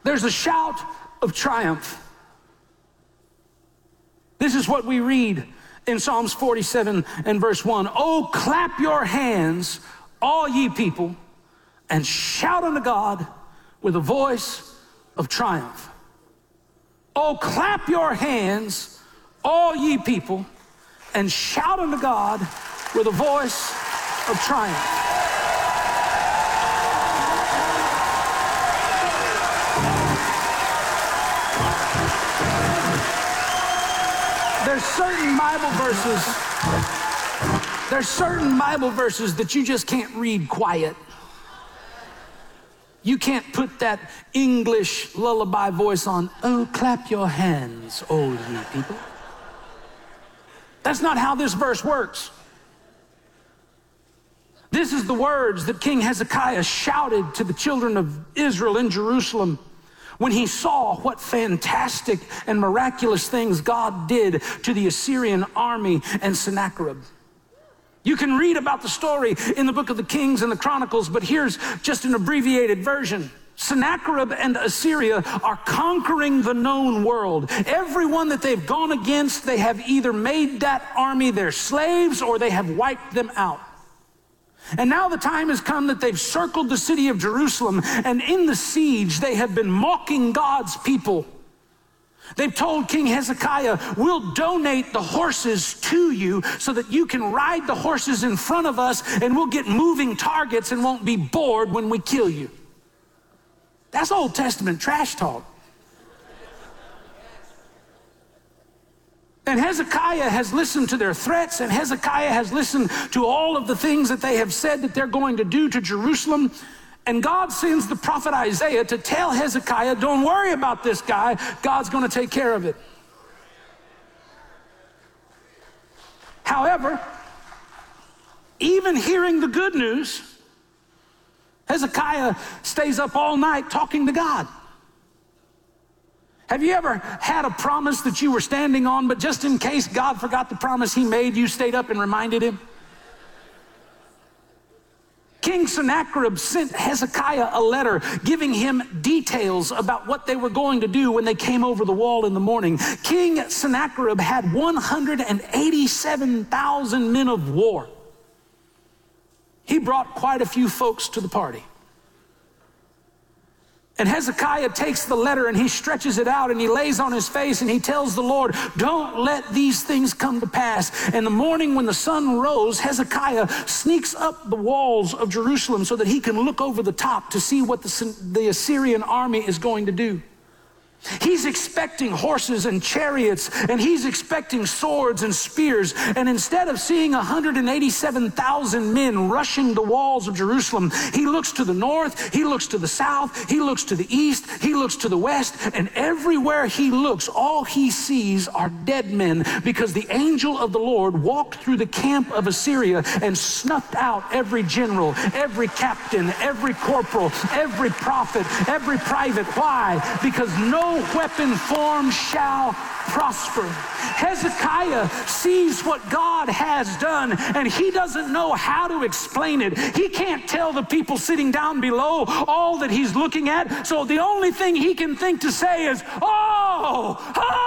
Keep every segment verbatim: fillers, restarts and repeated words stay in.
There's a shout of triumph. This is what we read in Psalms forty-seven and verse one. Oh, clap your hands, all ye people, and shout unto God with a voice of triumph. Oh, clap your hands, all ye people, and shout unto God with a voice of triumph. There's certain Bible verses, there's certain Bible verses that you just can't read quiet. You can't put that English lullaby voice on, oh, clap your hands, all ye people. That's not how this verse works. This is the words that King Hezekiah shouted to the children of Israel in Jerusalem when he saw what fantastic and miraculous things God did to the Assyrian army and Sennacherib. You can read about the story in the book of the Kings and the Chronicles, but here's just an abbreviated version. Sennacherib and Assyria are conquering the known world. Everyone that they've gone against, they have either made that army their slaves or they have wiped them out. And now the time has come that they've circled the city of Jerusalem, and in the siege, they have been mocking God's people. They've told King Hezekiah, we'll donate the horses to you so that you can ride the horses in front of us and we'll get moving targets and won't be bored when we kill you. That's Old Testament trash talk. And Hezekiah has listened to their threats, and Hezekiah has listened to all of the things that they have said that they're going to do to Jerusalem. And God sends the prophet Isaiah to tell Hezekiah, don't worry about this guy, God's going to take care of it. However, even hearing the good news, Hezekiah stays up all night talking to God. Have you ever had a promise that you were standing on, but just in case God forgot the promise he made, you stayed up and reminded him? King Sennacherib sent Hezekiah a letter giving him details about what they were going to do when they came over the wall in the morning. King Sennacherib had one hundred eighty-seven thousand men of war. He brought quite a few folks to the party. And Hezekiah takes the letter and he stretches it out and he lays on his face and he tells the Lord, don't let these things come to pass. In the morning when the sun rose, Hezekiah sneaks up the walls of Jerusalem so that he can look over the top to see what the, the Assyrian army is going to do. He's expecting horses and chariots, and he's expecting swords and spears. And instead of seeing one hundred eighty-seven thousand men rushing the walls of Jerusalem, he looks to the north, he looks to the south, he looks to the east, he looks to the west, and everywhere he looks, all he sees are dead men, because the angel of the Lord walked through the camp of Assyria and snuffed out every general, every captain, every corporal, every prophet, every private. Why? Because no weapon formed shall prosper. Hezekiah sees what God has done, and he doesn't know how to explain it. He can't tell the people sitting down below all that he's looking at, so the only thing he can think to say is, oh,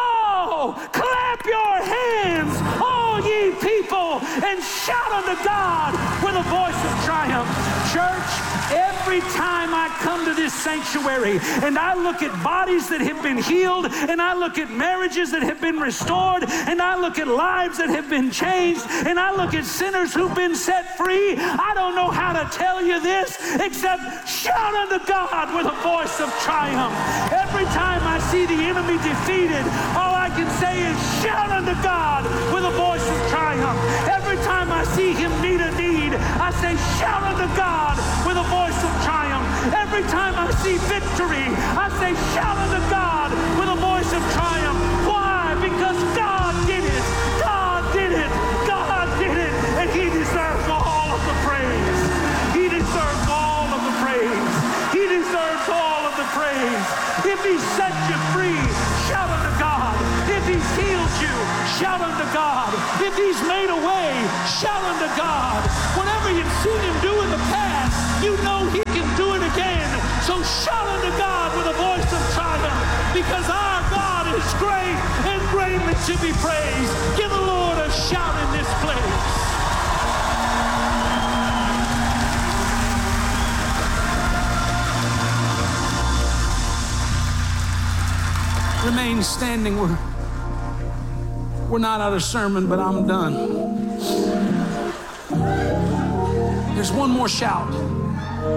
oh, clap your hands, all ye people, and shout unto God with a voice of triumph. Church, every time I come to this sanctuary and I look at bodies that have been healed, and I look at marriages that have been restored, and I look at lives that have been changed, and I look at sinners who've been set free, I don't know how to tell you this except shout unto God with a voice of triumph. Every time I see the enemy defeated, all I can say is shout unto God with a voice of triumph. Every time I see him meet a need, I say shout unto God with a voice of triumph. Every time I see victory, I say shout unto God with a voice of triumph. Why? Because God did it. God did it. God did it. And he deserves all of the praise. He deserves all of the praise. He deserves all of the praise. If he set you free, shout unto God. If he's healed you, shout unto God. If he's made a way, shout unto God. Whatever you've seen him do in the past, you know he can do it again. So shout unto God with a voice of triumph. is great and greatly to be praised. Give the Lord a shout in this place. Remain standing. We're, we're not out of sermon, but I'm done. There's one more shout.